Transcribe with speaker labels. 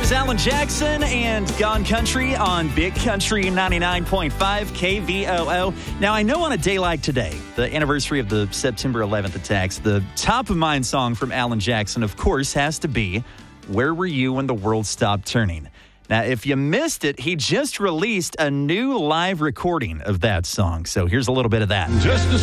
Speaker 1: is Alan Jackson and Gone Country on Big Country 99.5 KVOO. Now, I know on a day like today, the anniversary of the September 11th attacks, the top of mind song from Alan Jackson, of course, has to be Where Were You When the World Stopped Turning? Now, if you missed it, he just released a new live recording of that song. So here's a little bit of that.
Speaker 2: Just a